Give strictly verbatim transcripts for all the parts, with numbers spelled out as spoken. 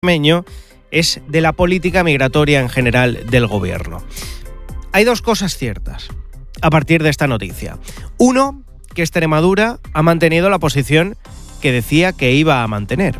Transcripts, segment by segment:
extremeño es de la política migratoria en general del gobierno. Hay dos cosas ciertas a partir de esta noticia. Uno, que Extremadura ha mantenido la posición que decía que iba a mantener,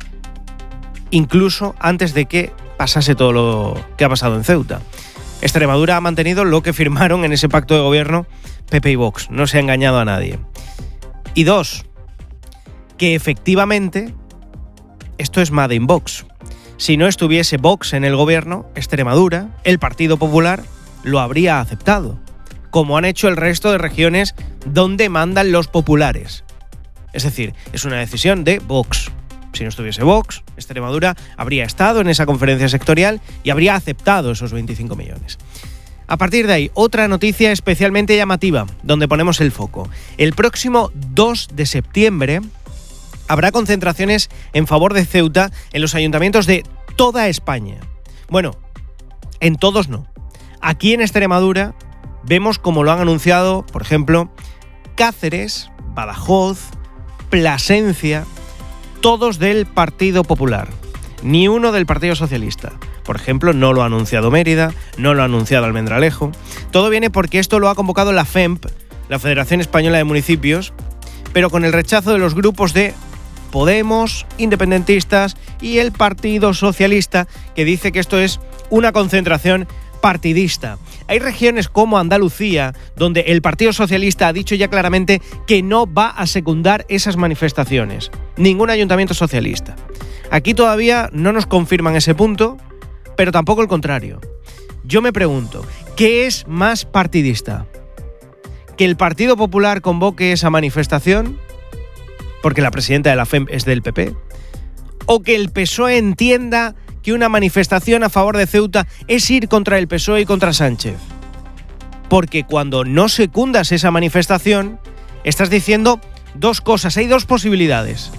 incluso antes de que pasase todo lo que ha pasado en Ceuta. Extremadura ha mantenido lo que firmaron en ese pacto de gobierno P P y Vox, no se ha engañado a nadie. Y dos, que efectivamente esto es Made in Vox. Si no estuviese Vox en el gobierno, Extremadura, el Partido Popular, lo habría aceptado, como han hecho el resto de regiones donde mandan los populares. Es decir, es una decisión de Vox. Si no estuviese Vox, Extremadura habría estado en esa conferencia sectorial y habría aceptado esos veinticinco millones. A partir de ahí, otra noticia especialmente llamativa, donde ponemos el foco. El próximo dos de septiembre habrá concentraciones en favor de Ceuta en los ayuntamientos de toda España. Bueno, en todos no. Aquí en Extremadura vemos como lo han anunciado, por ejemplo, Cáceres, Badajoz, Plasencia, todos del Partido Popular, ni uno del Partido Socialista. Por ejemplo, no lo ha anunciado Mérida, no lo ha anunciado Almendralejo. Todo viene porque esto lo ha convocado la F E M P, la Federación Española de Municipios, pero con el rechazo de los grupos de Podemos, independentistas y el Partido Socialista, que dice que esto es una concentración partidista. Hay regiones como Andalucía, donde el Partido Socialista ha dicho ya claramente que no va a secundar esas manifestaciones. Ningún ayuntamiento socialista. Aquí todavía no nos confirman ese punto, pero tampoco el contrario. Yo me pregunto, ¿qué es más partidista? ¿Que el Partido Popular convoque esa manifestación, porque la presidenta de la F E M es del P P? ¿O que el P S O E entienda que una manifestación a favor de Ceuta es ir contra el P S O E y contra Sánchez? Porque cuando no secundas esa manifestación, estás diciendo dos cosas. Hay dos posibilidades.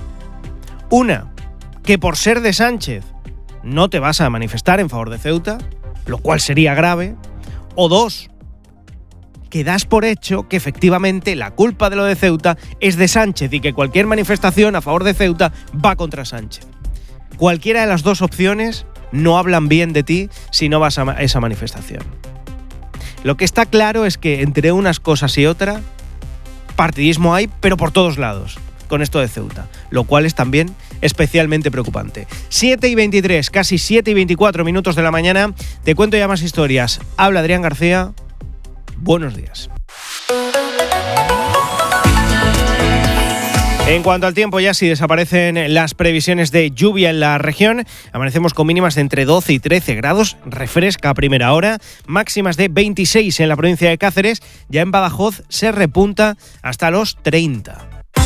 Una, que por ser de Sánchez no te vas a manifestar en favor de Ceuta, lo cual sería grave. O dos, que das por hecho que efectivamente la culpa de lo de Ceuta es de Sánchez y que cualquier manifestación a favor de Ceuta va contra Sánchez. Cualquiera de las dos opciones no hablan bien de ti si no vas a esa manifestación. Lo que está claro es que entre unas cosas y otras, partidismo hay, pero por todos lados, con esto de Ceuta, lo cual es también especialmente preocupante. siete y veintitrés, casi siete y veinticuatro minutos de la mañana, te cuento ya más historias. Habla Adrián García. Buenos días. En cuanto al tiempo, ya si desaparecen las previsiones de lluvia en la región, amanecemos con mínimas de entre doce y trece grados, refresca a primera hora, máximas de veintiséis en la provincia de Cáceres, ya en Badajoz se repunta hasta los treinta.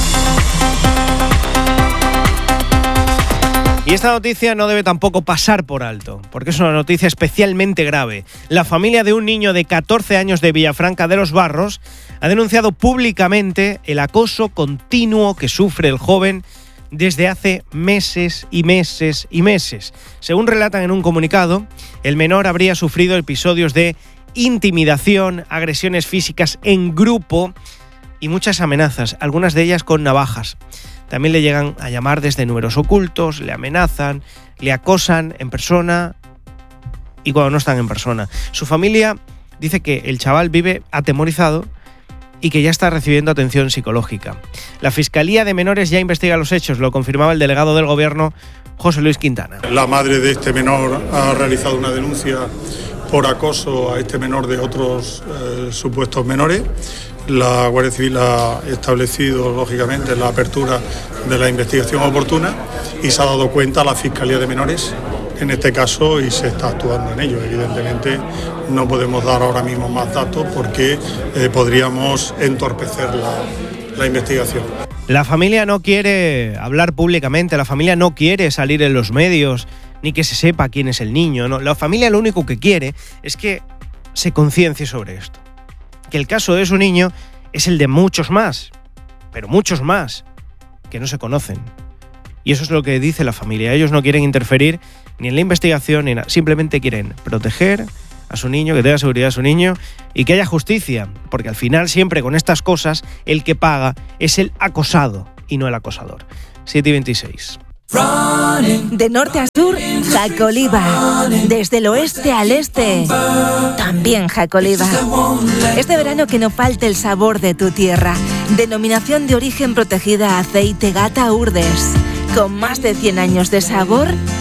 Y esta noticia no debe tampoco pasar por alto, porque es una noticia especialmente grave. La familia de un niño de catorce años de Villafranca de los Barros ha denunciado públicamente el acoso continuo que sufre el joven desde hace meses y meses y meses. Según relatan en un comunicado, el menor habría sufrido episodios de intimidación, agresiones físicas en grupo y muchas amenazas, algunas de ellas con navajas. También le llegan a llamar desde números ocultos, le amenazan, le acosan en persona y cuando no están en persona. Su familia dice que el chaval vive atemorizado y que ya está recibiendo atención psicológica. La Fiscalía de Menores ya investiga los hechos, lo confirmaba el delegado del Gobierno, José Luis Quintana. La madre de este menor ha realizado una denuncia por acoso a este menor de otros eh, supuestos menores. La Guardia Civil ha establecido, lógicamente, la apertura de la investigación oportuna y se ha dado cuenta a la Fiscalía de Menores, en este caso, y se está actuando en ello. Evidentemente, no podemos dar ahora mismo más datos porque eh, podríamos entorpecer la, la investigación. La familia no quiere hablar públicamente, la familia no quiere salir en los medios, ni que se sepa quién es el niño, ¿no? La familia lo único que quiere es que se conciencie sobre esto. Que el caso de su niño es el de muchos más, pero muchos más, que no se conocen. Y eso es lo que dice la familia. Ellos no quieren interferir ni en la investigación, ni nada. Simplemente quieren proteger a su niño, que tenga seguridad a su niño y que haya justicia. Porque al final, siempre con estas cosas, el que paga es el acosado y no el acosador. siete y veintiséis. De norte a sur, Jacoliva. Desde el oeste al este, también Jacoliva. Este verano que no falte el sabor de tu tierra. Denominación de origen protegida Aceite Gata Urdes. Con más de cien años de sabor